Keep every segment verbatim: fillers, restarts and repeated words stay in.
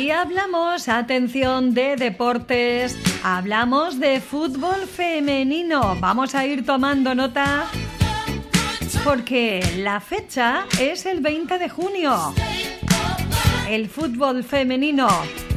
Hoy hablamos, atención, de deportes, hablamos de fútbol femenino. Vamos a ir tomando nota porque la fecha es el veinte de junio. El fútbol femenino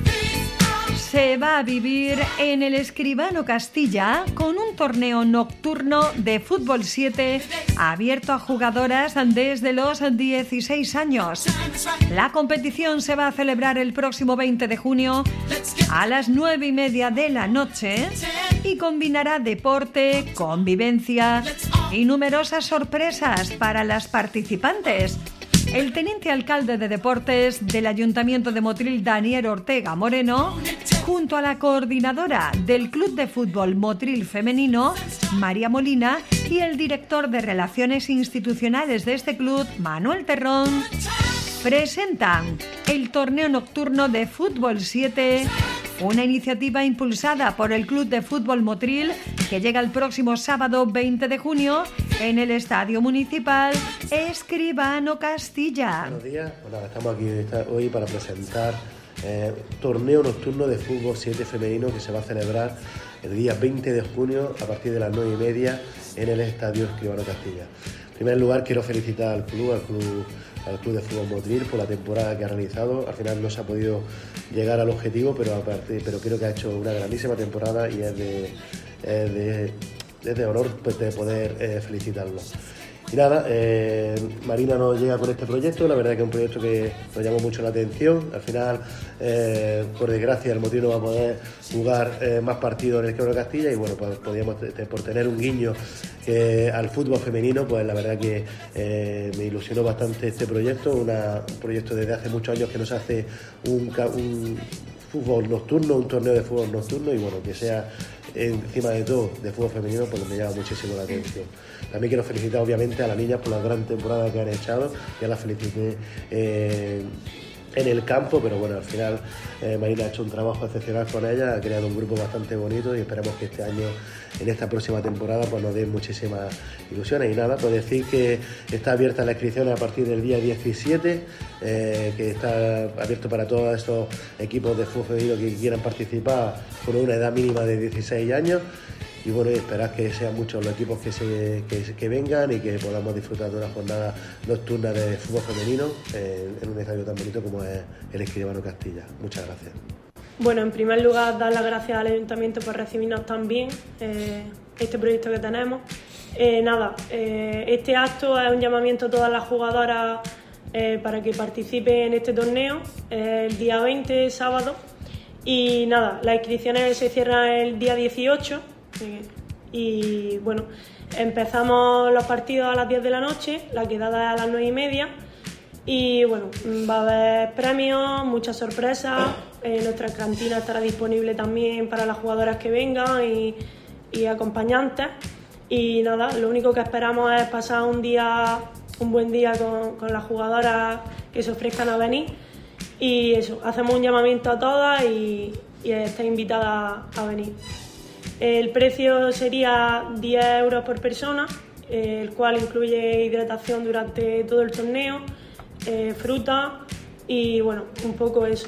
se va a vivir en el Escribano Castilla con un torneo nocturno de fútbol siete abierto a jugadoras desde los dieciséis años. La competición se va a celebrar el próximo veinte de junio a las nueve y media de la noche y combinará deporte, convivencia y numerosas sorpresas para las participantes. El teniente alcalde de Deportes del Ayuntamiento de Motril, Daniel Ortega Moreno, junto a la coordinadora del Club de Fútbol Motril Femenino, María Molina, y el director de Relaciones Institucionales de este club, Manuel Terrón, presentan el torneo nocturno de Fútbol siete, una iniciativa impulsada por el Club de Fútbol Motril que llega el próximo sábado veinte de junio en el Estadio Municipal Escribano Castilla. Buenos días, bueno, estamos aquí hoy para presentar eh, torneo nocturno de Fútbol siete femenino que se va a celebrar el día veinte de junio a partir de las nueve y media en el Estadio Escribano Castilla. En primer lugar, quiero felicitar al club, al club, al club de Fútbol Motril por la temporada que ha realizado. Al final no se ha podido llegar al objetivo, pero, aparte, pero creo que ha hecho una grandísima temporada y es de, es de, es de honor pues, de poder eh, felicitarlo. Y nada, eh, Marina nos llega con este proyecto, la verdad que es un proyecto que nos llamó mucho la atención. Al final, eh, por desgracia, el Motril no va a poder jugar eh, más partidos en el Escribano Castilla y bueno, pues podíamos, por tener un guiño eh, al fútbol femenino, pues la verdad que eh, me ilusionó bastante este proyecto, una, un proyecto desde hace muchos años que nos hace un, un fútbol nocturno, un torneo de fútbol nocturno y bueno, que sea encima de todo de fútbol femenino, pues me llama muchísimo la atención. También quiero felicitar obviamente a las niñas por la gran temporada que han echado, ya las felicité eh, en el campo, pero bueno, al final eh, Marina ha hecho un trabajo excepcional con ellas, ha creado un grupo bastante bonito y esperamos que este año, en esta próxima temporada, pues nos den muchísimas ilusiones. Y nada, pues decir que está abierta la inscripción a partir del día diecisiete, eh, que está abierto para todos estos equipos de fútbol femenino que quieran participar con una edad mínima de dieciséis años. Y bueno, y esperar que sean muchos los equipos que, se, que, que vengan y que podamos disfrutar de una jornada nocturna de fútbol femenino en, en un estadio tan bonito como es el Escribano Castilla. Muchas gracias. Bueno, en primer lugar, dar las gracias al Ayuntamiento por recibirnos tan bien eh, este proyecto que tenemos. Eh, nada, eh, este acto es un llamamiento a todas las jugadoras eh, para que participen en este torneo eh, el día veinte, sábado. Y nada, las inscripciones se cierran el día dieciocho. Y bueno, empezamos los partidos a las diez de la noche, la quedada es a las nueve y media y bueno, va a haber premios, muchas sorpresas, eh, nuestra cantina estará disponible también para las jugadoras que vengan y, y acompañantes y nada, lo único que esperamos es pasar un día, un buen día con, con las jugadoras que se ofrezcan a venir y eso, hacemos un llamamiento a todas y, y estáis invitadas a venir. El precio sería diez euros por persona, eh, el cual incluye hidratación durante todo el torneo, eh, fruta y bueno, un poco eso.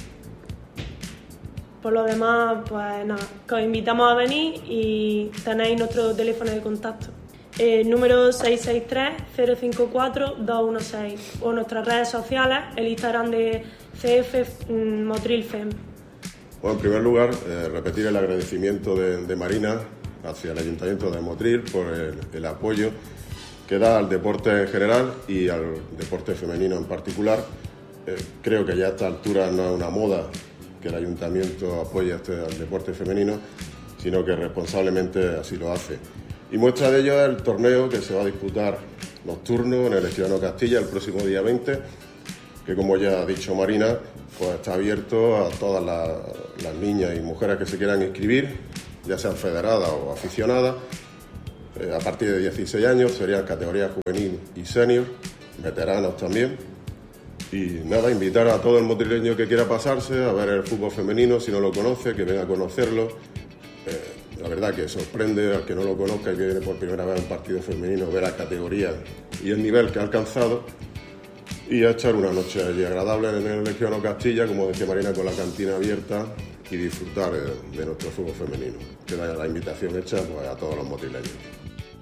Por lo demás, pues nada, que os invitamos a venir y tenéis nuestro teléfono de contacto. El número seis seis tres, cero cinco cuatro, dos uno seis o nuestras redes sociales, el Instagram de C F Motril Fem. Bueno, en primer lugar, eh, repetir el agradecimiento de, de Marina hacia el Ayuntamiento de Motril por el, el apoyo que da al deporte en general y al deporte femenino en particular. Eh, creo que ya a esta altura no es una moda que el Ayuntamiento apoye este, al deporte femenino, sino que responsablemente así lo hace. Y muestra de ello es el torneo que se va a disputar nocturno en el Escribano Castilla el próximo día veinte, que como ya ha dicho Marina, pues está abierto a todas las, las niñas y mujeres que se quieran inscribir, ya sean federadas o aficionadas. Eh, a partir de dieciséis años serían categorías juvenil y senior, veteranos también. Y nada, invitar a todo el motrileño que quiera pasarse a ver el fútbol femenino, si no lo conoce, que venga a conocerlo. Eh, la verdad que sorprende al que no lo conozca y que viene por primera vez a un partido femenino, ver la categoría y el nivel que ha alcanzado. y a echar una noche allí agradable en el Legiano Castilla, como decía Marina, con la cantina abierta y disfrutar de nuestro fútbol femenino. Queda la invitación hecha pues, a todos los motrileños.